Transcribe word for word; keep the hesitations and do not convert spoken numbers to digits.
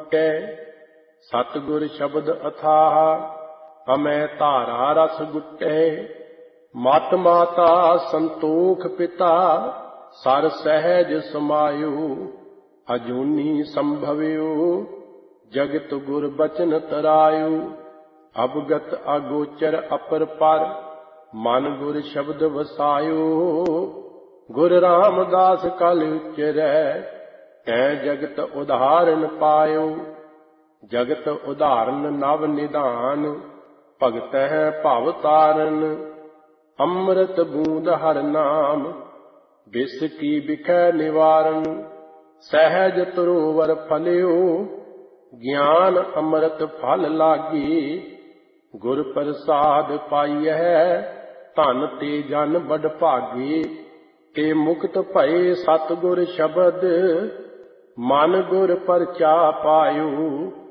ਗੁਟੈ। ਸਤਿਗੁਰ ਸ਼ਬਦ ਅਥਾਹ ਹਮੈ ਧਾਰਾ ਰਸ ਗੁਟੈ। ਮਤ ਮਾਤਾ ਸੰਤੋਖ ਪਿਤਾ ਸਰ ਸਹਿਜ ਸਮਾਇਓ। ਅਜੂਨੀ ਸੰਭਵਿਓ ਜਗਤ ਗੁਰ ਬਚਨ ਤਰਾਇਓ। ਅਵਗਤ ਅਗੋਚਰ ਅਪਰ ਪਰ ਮਨ ਗੁਰ ਸ਼ਬਦ ਵਸਾਇਓ। ਗੁਰ ਰਾਮਦਾਸ ਕਲ ਉਚਰੈ ਤੈ ਜਗਤ ਉਦਾਹਰਨ ਪਾਇਓ। ਜਗਤ ਉਦਾਹਰਨ ਨਵ ਨਿਧਾਨ ਭਗਤਹਿ ਭਵ ਤਾਰਨ। ਅੰਮ੍ਰਿਤ ਬੂੰਦ ਹਰ ਨਾਮ ਬਿਸ ਕੀ ਬਿਖੈ ਨਿਵਾਰਨ। ਸਹਿਜ ਤਰੋਵਰ ਫਲਿਓ ਗਿਆਨ ਅੰਮ੍ਰਿਤ ਫਲ ਲਾਗੀ। ਗੁਰ ਪ੍ਰਸਾਦ ਪਾਈਐ ਧਨ ਤੇ ਜਨ ਬੜ ਭਾਗੀ। ਤੇ ਮੁਕਤ ਭਏ ਸਤਿਗੁਰ ਸ਼ਬਦ ਮਨ ਗੁਰ ਪਰਚਾ ਪਾਇਓ।